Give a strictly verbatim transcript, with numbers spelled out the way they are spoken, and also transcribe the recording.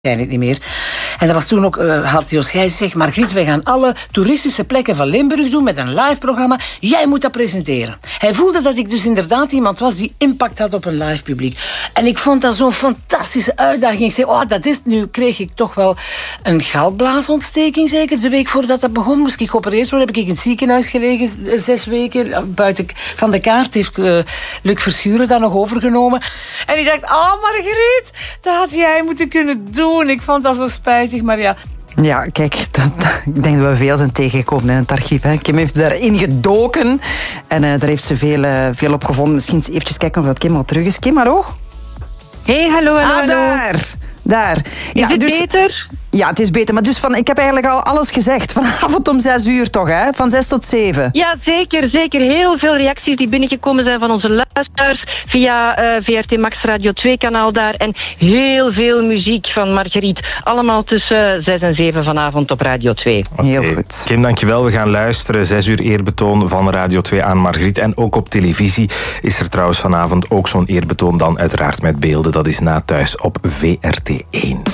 Eigenlijk niet meer. En dat was toen ook, uh, had Jos Gijs gezegd, Margriet, wij gaan alle toeristische plekken van Limburg doen met een live programma. Jij moet dat presenteren. Hij voelde dat ik dus inderdaad iemand was die impact had op een live publiek. En ik vond dat zo'n fantastische uitdaging. Ik zei, oh, dat is het. Nu kreeg ik toch wel een galbblaasontsteking, zeker. De week voordat dat begon moest ik geopereerd worden. Heb ik in het ziekenhuis gelegen, zes weken. Buiten van de kaart heeft uh, Luc Verschuren dat nog overgenomen. En ik dacht, oh Margriet, dat had jij moeten kunnen doen. Ik vond dat zo spijtig, maar ja. Ja, kijk, dat, dat, ik denk dat we veel zijn tegengekomen in het archief. Hè. Kim heeft daarin gedoken en uh, daar heeft ze veel, uh, veel op gevonden. Misschien even kijken of dat Kim al terug is. Kim, hallo? Hey, hallo, hallo, ah, hallo. daar. Daar. Is ja, het dus, beter? Ja, het is beter. Maar dus van, ik heb eigenlijk al alles gezegd. Vanavond om zes uur toch, hè? Van zes tot zeven. Ja, zeker. Zeker. Heel veel reacties die binnengekomen zijn van onze luisteraars via uh, V R T Max Radio twee kanaal daar. En heel veel muziek van Margriet. Allemaal tussen zes en zeven vanavond op Radio twee. Okay. Heel goed. Kim, dankjewel. We gaan luisteren. Zes uur eerbetoon van Radio twee aan Margriet. En ook op televisie is er trouwens vanavond ook zo'n eerbetoon. Dan uiteraard met beelden. Dat is na thuis op V R T één.